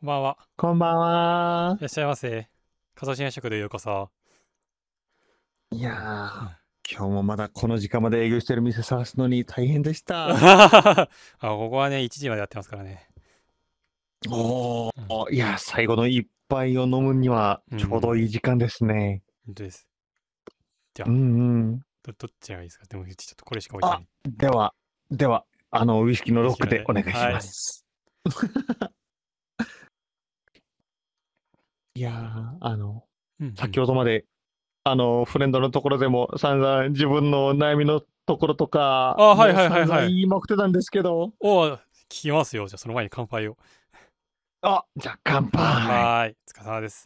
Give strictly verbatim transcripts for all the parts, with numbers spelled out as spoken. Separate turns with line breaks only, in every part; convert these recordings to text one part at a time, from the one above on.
こんばんは。
こんばんは。
いらっしゃいませ。加藤深夜食堂へようこそ。
いや
うん
ー、今日もまだこの時間まで営業してる店探すのに大変でした。
あ、ここはね、いちじまでやってますからね。
お
うん。
ー、いや、最後の一杯を飲むには
う
ちょうどいい
ん。
時間ですね。
本当です。で
うん
は、
うん。
ど、どっちがいいですか？でも、うちちょっとこれしか置いてな
あ、
い。
では、では、あの、ウイスキーのロック
ウイスキーのね。
でお願いし
はい。
ます。いやー、あの、先
うんうん。
ほどまで、あの、フレンドのところでも散々自分の悩みのところとか、
あ、はいはいは
もう散
いはい。
々言いまくってたんですけど、
おー、聞きますよ。じゃあ、その前に乾杯を。
あ、じゃあ乾
乾
杯。
杯。お疲れ様です。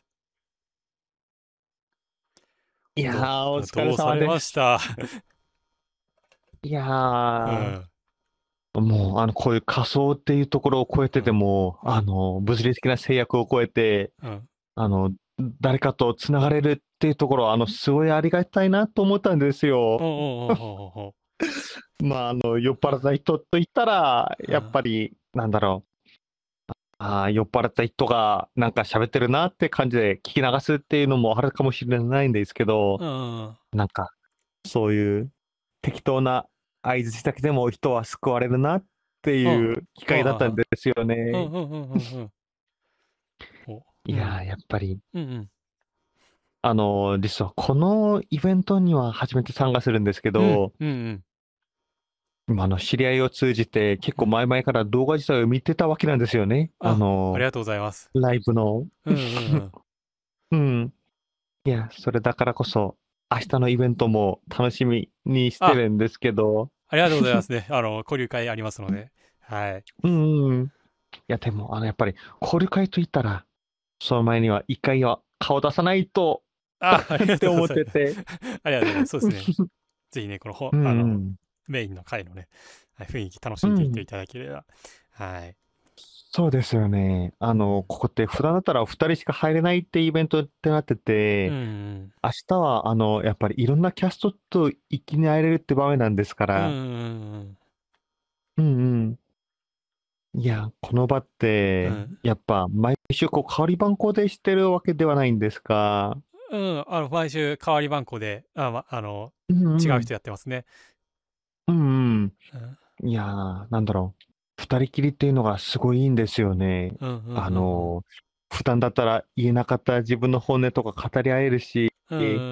どう、
いやー、お疲れ
どうされ
様です。
ました？
いやー、
うん。
もう、あの、こういう仮想っていうところを超えてて
うん。
も、
うん。
あの、物理的な制約を超えて、
うん。
あの、誰かとつながれるっていうところは、あの、すごいありがたいなと思ったんですよ。
おうおうおうおうおう。
まあ、あの、酔っ払った人と言ったら、やっ
うん。
ぱり、なんだろう。ああ、酔っ払った人がなんか喋ってるなって感じで聞き流すっていうのもあるかもしれないんですけど、
うんうんうん。
なんか、そういう適当な相槌だけでも人は救われるなって
うん。
いう機会だったん
うん。
ですよね。
うんうんうんうんうん。お、
いやー、
うん。
やっぱり、
うんうん。
あの、実はこのイベントには初めて参加するんですけ
うん。
ど、
うんうん。
まあ、あの、知り合いを通じて結構
うん。
前々から動画自体を見てたわけなんですよね。あ
あ、あり
の、
がとうございます。
ライブの。
うんうんうん。
うん。いや、それだからこそ、明日のイベントも楽しみにして
あ、
るんですけど、
ありがとうございますね。あの、交流会ありますので。はい。
うんうん。いや、でも、あの、やっぱり、交流会といったら、その前には一回は顔出さないと
あ、ありがとうご
って思っ
ざいます。
てて。
ありがとうございます。そうですね。ぜひね、このほ、
うん
あの、
うん。
メインの回のね、はい雰囲気楽しんでいってい
うん。
ただければ。はい。
そうですよね。あの、
うん。
ここって普段だったらふたりしか入れないってイベントってなって
うんう
て、
ん。
明日はあの、やっぱりいろんなキャストと一気に会えれるって場面なんですか
うんうん
ら。
うん
うんうん。いや、この場っ
うん。う
て、
ん。
やっぱ毎週こう代わり番号でしてるわけではないんですか？
うん。あの、毎週代わり番号で、あ、ま、あの、
うんうん。
違う人やってますね。
うんうん。
うん。
いや、なんだろう、二人きりっていうのがすごいいいんですよね。
うんうん
あ
うんうん。
の、普段だったら言えなかった自分の本音とか語り合えるし
うんうん。